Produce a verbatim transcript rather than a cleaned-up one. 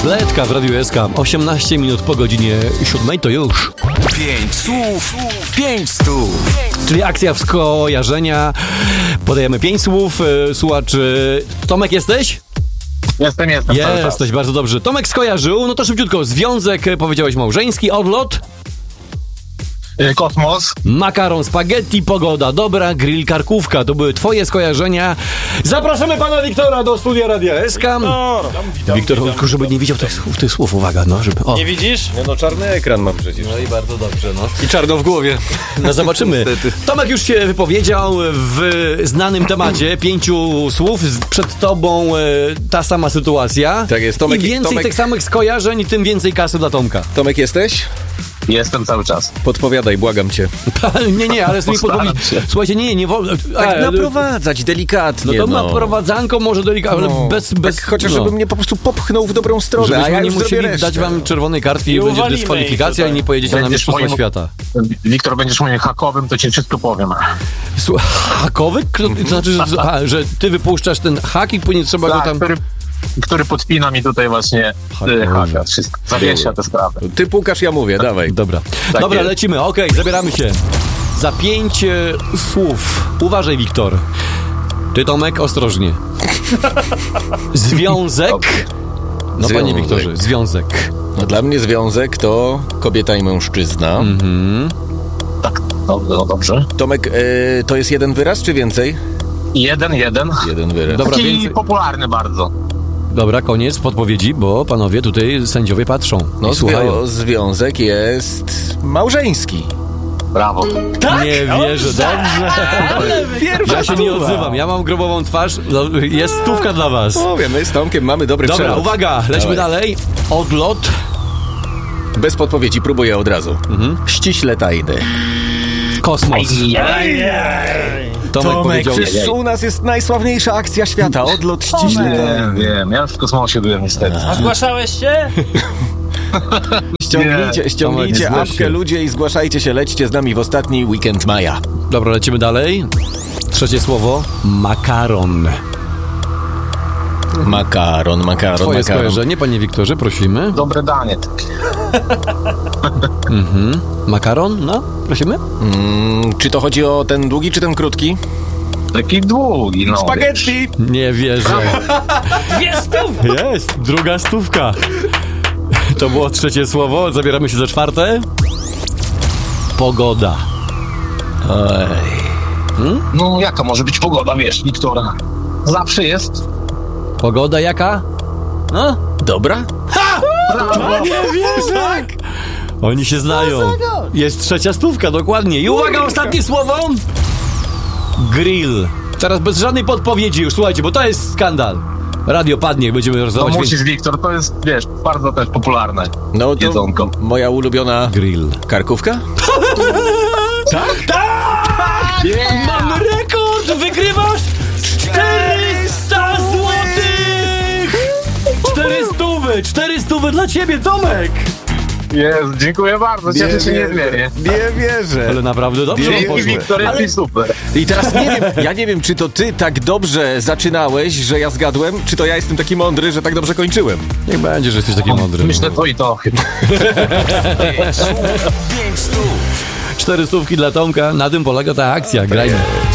Bledka w Radiu S K. osiemnaście minut po godzinie siódmej to już. Pięć słów, pięć stów. Czyli akcja skojarzenia. Podajemy pięć słów. Słuchacz, Tomek jesteś? Jestem, jestem. Jesteś, bardzo dobrze. Tomek skojarzył, no to szybciutko. Związek, powiedziałeś małżeński, odlot. Kosmos. Makaron, spaghetti, pogoda, dobra, grill, karkówka. To były twoje skojarzenia. Zapraszamy pana Wiktora do studia Radia S K. Wiktor! Wiktor, tylko żeby nie widział tych słów, tych słów, uwaga, no, żeby... O. Nie widzisz? Nie no, czarny ekran mam przecież. No i bardzo dobrze, no. I czarno w głowie. No zobaczymy. Tomek już się wypowiedział w znanym temacie, pięciu słów. Przed tobą e, ta sama sytuacja. Tak jest, Tomek- I więcej Tomek- tych samych skojarzeń, tym więcej kasy dla Tomka. Tomek, jesteś? Jestem cały czas. Podpowiadaj, błagam cię. nie, nie, ale z tymi Postaram podpowiedzi... się. Słuchajcie, nie, nie wolno... Tak e, naprowadzać No delikatnie, to no. naprowadzanko może delikatnie, ale No, bez... bez tak chociaż no. żeby mnie po prostu popchnął w dobrą stronę, a Żebyśmy ja nie już zrobię musieli resztę. dać wam czerwonej kartki i Nie będzie uwalimy dyskwalifikacja ich i nie pojedziecie na Będziesz Mistrzostwa moim- Świata. Wiktor, będziesz moim hakowym, to ci wszystko powiem. Słuchaj, hakowy? Kto- To znaczy, że, a, że ty wypuszczasz ten hak i później trzeba go Tak, tam... który, który podpina mi tutaj właśnie Hakowy. y, haka. Wszystko. Zawiesza te sprawy. Ty pukasz, ja mówię, dawaj. Dobra, Tak dobra, jest. lecimy, okej, zabieramy się. Za pięć e, słów. Uważaj, Wiktor. Ty, Tomek, ostrożnie. Związek. No, panie Związek. Wiktorze, związek. No, dla mnie związek to kobieta i mężczyzna. Mhm. Tak, no, no dobrze. Tomek, e, to jest jeden wyraz, czy więcej? Jeden, jeden. Jeden wyraz. Dobra, Taki więcej. popularny bardzo. Dobra, koniec podpowiedzi, bo panowie tutaj sędziowie patrzą No, i słuchają. zwią- związek jest małżeński. Brawo. Nie wierzę, dobrze. Ja się nie odzywam, ja mam grobową twarz. No, jest stówka dla was. Mówię, my z Tomkiem mamy dobry Dobra, przelot. uwaga, lecimy Dawaj. dalej. Odlot. Bez podpowiedzi, próbuję od razu. Mhm. Ściśle tajny. Kosmos. Tomek, Tomek, powiedział... przecież u nas jest najsławniejsza akcja świata. Odlot ściśle tajny. Wiem, wiem. Ja już w kosmosie byłem niestety. A zgłaszałeś się? Ściągnijcie, Nie, ściągnijcie Tomek, nie zgłoś apkę, się. ludzie, i zgłaszajcie się. Lećcie z nami w ostatni weekend maja. Dobra, lecimy dalej. Trzecie słowo. Makaron. Makaron, makaron, Twoje makaron. skojarzenie, panie Wiktorze, prosimy. Dobre danie takie. Mhm. Makaron, no, prosimy. Mm, czy to chodzi o ten długi, czy ten krótki? Taki długi, no. Spaghetti! Nie wierzę. Dwie stówy! Jest, druga stówka. To było trzecie słowo, zabieramy się za czwarte. Pogoda. Oj. No jaka może być pogoda, wiesz, Wiktora? Zawsze jest. Pogoda jaka? No? Dobra? Brawo. Nie wierzę! Tak! Oni się znają. Jest trzecia stówka, dokładnie. I uwaga, ostatnie słowo. Grill. Teraz bez żadnej podpowiedzi już, słuchajcie, bo to jest skandal. Radio padnie, jak będziemy No rozdawać. musisz, Wiktor, to jest, wiesz, bardzo też popularne. No to Jedzonko. moja ulubiona Grill. karkówka? Tak? Tak! Mam rekord! Wygrywasz czterysta złotych! Cztery stówy! Cztery stówy dla ciebie, Tomek! Jest, dziękuję bardzo, cieszę się niezmiernie. Nie wierzę. Ale naprawdę dobrze wam Dzięki, poszło. Wiktor, jesteś super. I teraz nie wiem, ja nie wiem, czy to ty tak dobrze zaczynałeś, że ja zgadłem, czy to ja jestem taki mądry, że tak dobrze kończyłem. Niech będzie, że jesteś taki mądry. Myślę to i to chyba. Pięć stów. Cztery stówki dla Tomka, na tym polega ta akcja, grajmy.